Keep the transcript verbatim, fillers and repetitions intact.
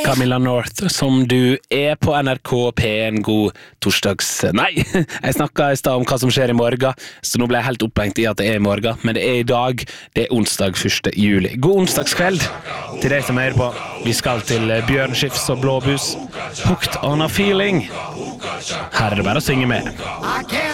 Camilla North, som du er på N R K P, en god torsdags... Nei, jeg snakket i sted om hva som skjer i morgen, så nå ble jeg helt opphengt i at det er i morgen, men det er i dag, det er onsdag første juli. God onsdagskveld til deg som hører på. Vi skal til Bjørnskifs og Blåbus. Hooked on a feeling. Her er det bare å synge med.